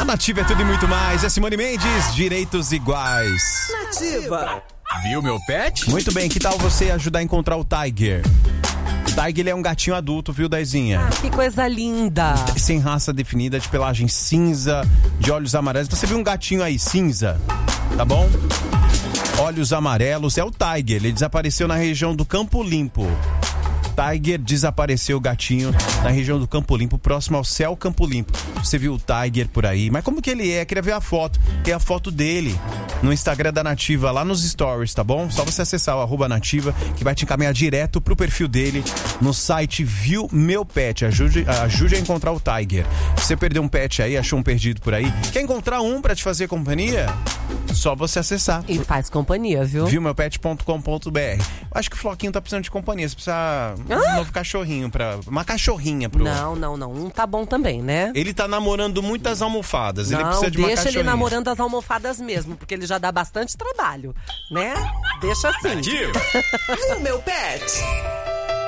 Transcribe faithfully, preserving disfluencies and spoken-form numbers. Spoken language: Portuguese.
Nativa é tudo e muito mais. É Simone Mendes, direitos iguais. Nativa. Viu meu pet? Muito bem, que tal você ajudar a encontrar o Tiger? O Tiger, ele é um gatinho adulto, viu, Daizinha? Ah, que coisa linda. Sem raça definida, de pelagem cinza, de olhos amarelos. Então você viu um gatinho aí, cinza, tá bom? Olhos amarelos, é o Tiger. Ele desapareceu na região do Campo Limpo. Tiger desapareceu, o gatinho, na região do Campo Limpo, próximo ao Céu Campo Limpo. Você viu o Tiger por aí, mas como que ele é? Queria ver a foto. Tem a foto dele no Instagram da Nativa, lá nos stories, tá bom? Só você acessar o arroba Nativa, que vai te encaminhar direto pro perfil dele no site Viu Meu Pet. Ajude, ajude a encontrar o Tiger. Se você perdeu um pet aí, achou um perdido por aí, quer encontrar um pra te fazer companhia? Só você acessar. E faz companhia, viu? viu meu pet ponto com ponto b r. Acho que o Floquinho tá precisando de companhia. Você precisa Ah? um novo cachorrinho pra... Uma cachorrinha pro... Não, não, não. Um tá bom também, né? Ele tá namorando muitas almofadas. Ele Não, precisa de uma deixa cachorrinha. ele namorando as almofadas mesmo, porque ele já dá bastante trabalho, né? Deixa assim. Nativa. Viu meu pet?